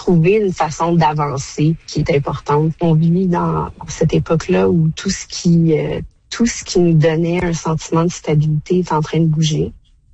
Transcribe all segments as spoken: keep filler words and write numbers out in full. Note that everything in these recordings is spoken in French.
trouver une façon d'avancer qui est importante. On vit dans cette époque-là où tout ce qui, euh, tout ce qui nous donnait un sentiment de stabilité est en train de bouger.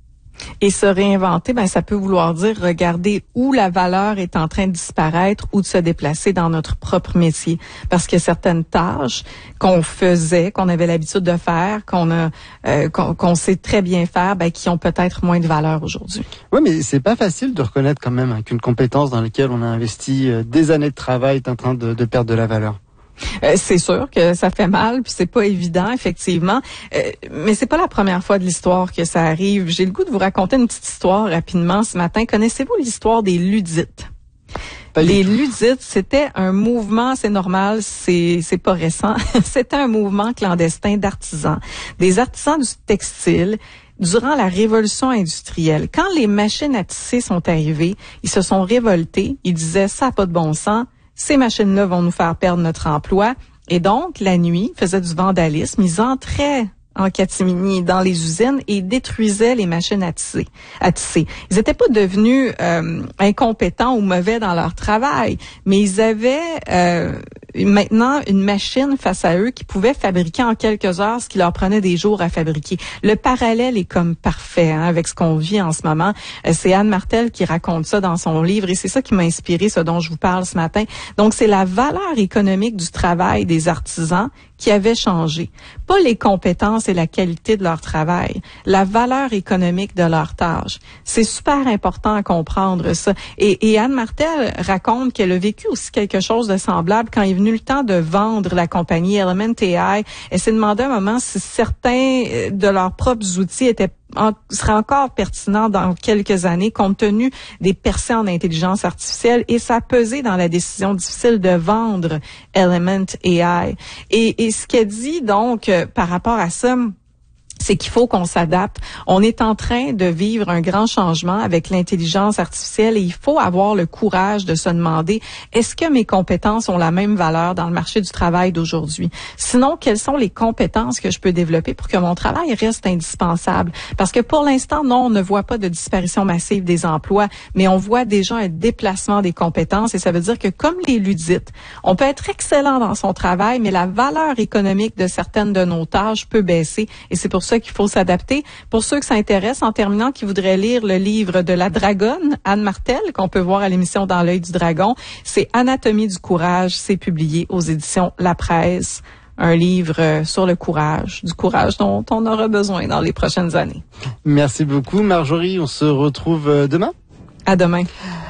Et se réinventer, ben ça peut vouloir dire regarder où la valeur est en train de disparaître ou de se déplacer dans notre propre métier. Parce que certaines tâches qu'on faisait, qu'on avait l'habitude de faire, qu'on a, euh, qu'on, qu'on sait très bien faire, ben qui ont peut-être moins de valeur aujourd'hui. Oui, mais c'est pas facile de reconnaître quand même hein, qu'une compétence dans laquelle on a investi euh, des années de travail est en train de, de perdre de la valeur. Euh, c'est sûr que ça fait mal, puis c'est pas évident, effectivement. Euh, mais c'est pas la première fois de l'histoire que ça arrive. J'ai le goût de vous raconter une petite histoire rapidement ce matin. Connaissez-vous l'histoire des Ludites? Pas Les Ludites, c'était un mouvement, c'est normal, c'est c'est pas récent. C'était un mouvement clandestin d'artisans, des artisans du textile. Durant la révolution industrielle, quand les machines à tisser sont arrivées, ils se sont révoltés. Ils disaient ça n'a pas de bon sens. Ces machines-là vont nous faire perdre notre emploi. Et donc, la nuit, ils faisaient du vandalisme. Ils entraient en catimini dans les usines et détruisaient les machines à tisser. À tisser. Ils n'étaient pas devenus euh, incompétents ou mauvais dans leur travail, mais ils avaient euh, maintenant une machine face à eux qui pouvait fabriquer en quelques heures ce qui leur prenait des jours à fabriquer. Le parallèle est comme parfait hein, avec ce qu'on vit en ce moment. Euh, c'est Anne Martel qui raconte ça dans son livre et c'est ça qui m'a inspiré, ce dont je vous parle ce matin. Donc, c'est la valeur économique du travail des artisans qui avait changé. Pas les compétences et la qualité de leur travail, la valeur économique de leur tâche. C'est super important à comprendre ça. Et, et Anne Martel raconte qu'elle a vécu aussi quelque chose de semblable quand il est venu le temps de vendre la compagnie Element A I. Elle s'est demandé un moment si certains de leurs propres outils étaient En, serait encore pertinent dans quelques années compte tenu des percées en intelligence artificielle et ça a pesé dans la décision difficile de vendre Element A I. Et, et ce qu'elle dit donc euh, par rapport à ça, c'est qu'il faut qu'on s'adapte. On est en train de vivre un grand changement avec l'intelligence artificielle et il faut avoir le courage de se demander est-ce que mes compétences ont la même valeur dans le marché du travail d'aujourd'hui? Sinon, quelles sont les compétences que je peux développer pour que mon travail reste indispensable? Parce que pour l'instant, non, on ne voit pas de disparition massive des emplois, mais on voit déjà un déplacement des compétences et ça veut dire que comme les Ludites, on peut être excellent dans son travail, mais la valeur économique de certaines de nos tâches peut baisser et c'est pour ça qu'il faut s'adapter. Pour ceux que ça intéresse, en terminant, qui voudraient lire le livre de la dragonne, Anne Martel, qu'on peut voir à l'émission Dans l'œil du dragon, c'est Anatomie du courage, c'est publié aux éditions La Presse, un livre sur le courage, du courage dont on aura besoin dans les prochaines années. Merci beaucoup, Marjorie. On se retrouve demain. À demain.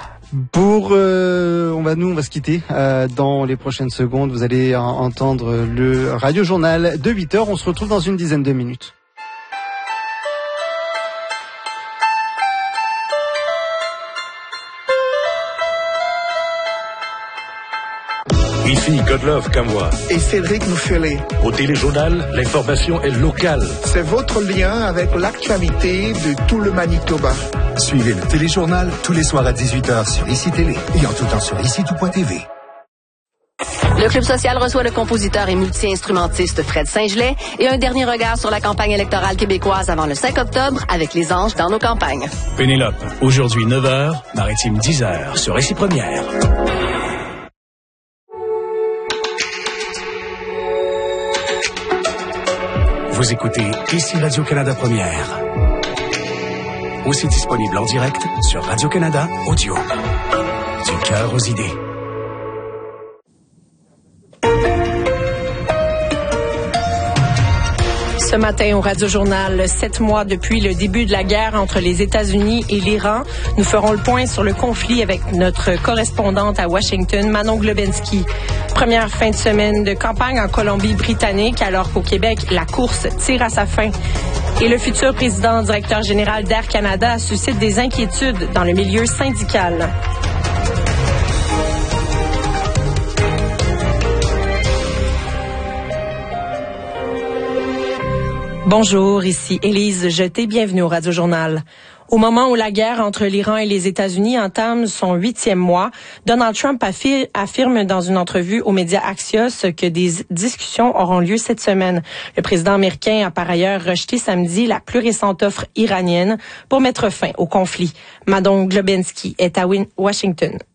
Pour, euh, on va nous, on va se quitter euh, dans les prochaines secondes. Vous allez en, entendre le Radio Journal de huit heures. On se retrouve dans une dizaine de minutes. Ici Godlove Kamoa et Cédric Mouffelé. Au Téléjournal, l'information est locale. C'est votre lien avec l'actualité de tout le Manitoba. Suivez le Téléjournal tous les soirs à dix-huit heures sur Ici Télé et en tout temps sur ici tout point t v. Le Club social reçoit le compositeur et multi-instrumentiste Fred Saint-Gelais et un dernier regard sur la campagne électorale québécoise avant le cinq octobre avec les anges dans nos campagnes. Pénélope, aujourd'hui neuf heures, Maritime dix heures sur Ici Première. Vous écoutez Ici Radio-Canada Première. Aussi disponible en direct sur Radio-Canada Audio. Du cœur aux idées. Ce matin au Radio-Journal, sept mois depuis le début de la guerre entre les États-Unis et l'Iran, nous ferons le point sur le conflit avec notre correspondante à Washington, Manon Globensky. Première fin de semaine de campagne en Colombie-Britannique, alors qu'au Québec, la course tire à sa fin. Et le futur président directeur général d'Air Canada suscite des inquiétudes dans le milieu syndical. Bonjour, ici Élise Jeté, bienvenue au Radio-Journal. Au moment où la guerre entre l'Iran et les États-Unis entame son huitième mois, Donald Trump affir- affirme dans une entrevue aux médias Axios que des discussions auront lieu cette semaine. Le président américain a par ailleurs rejeté samedi la plus récente offre iranienne pour mettre fin au conflit. Manon Globensky est à Washington.